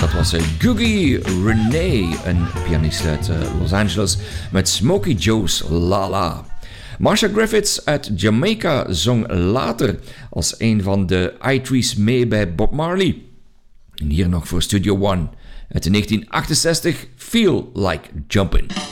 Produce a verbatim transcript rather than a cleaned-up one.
Dat was uh, Googie Renee, een pianist uit uh, Los Angeles, met Smokey Joe's La La. Marcia Griffiths uit Jamaica zong later als een van de I-Threes mee bij Bob Marley. En hier nog voor Studio One uit negentien achtenzestig, Feel Like Jumpin'.